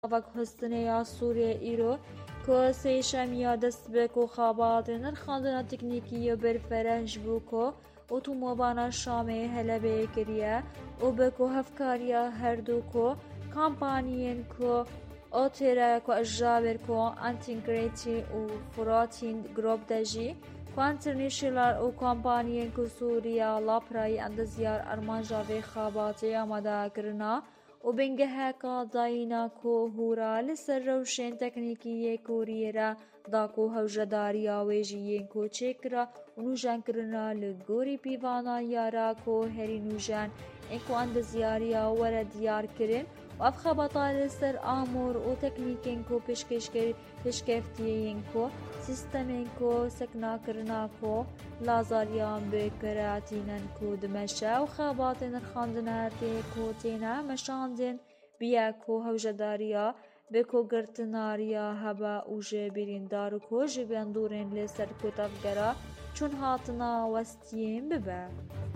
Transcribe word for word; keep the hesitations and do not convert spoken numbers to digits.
وەک حستنەیە سوورێ ئیرۆ کۆ سەیشەمیە دەست بێ کۆ خاباتێ نرخاندنە تکنیکیە بەرفەرەنج بوو کۆ ئۆتومۆبانە شامێ هەلەبێ کردیە و بە کۆ هەفکاریە هەردوو کۆ کامپانیên ku otêre ku ejaber ku Antinkreti û Fıratîn Grop de jî ku international û kampaniyên ku Sûriya Laprayê endezyar armanca vê xebatê amadekirina û bingeheka dayîna ku hûra li ser rewşên teknîkî Sûriyê re da ku hewcedariya wê jî yên ku çêkira û nûjenkirina li gorî pîvaniya re ku herî nûjen ên ku endezyariya were diyar kirin û ev xebata li ser amûr û teknîkên ku pêşkevtiyên ku sîstemên ku seknakirina ku lazariyan bêkire tînin ku dimeşe û xebatên nirxandine tê ku têne meşandin biye ku hewcedariya bê ku girtinariya hebe û ji birîndar ku ji bandorên li ser ku tevgera çûn hatina westiyên bibe.